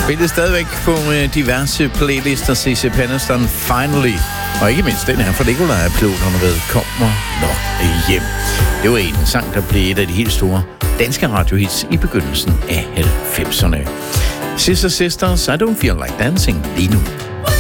Spillet stadigvæk på diverse playlister. CC Peniston Finally. Og ikke mindst den her for Nikolaj Ploterne ved Kommer nok hjem. Det var en sang, der blev et af de helt store danske radiohits i begyndelsen af 90'erne. Sisters, I Don't Feel Like Dancing lige nu.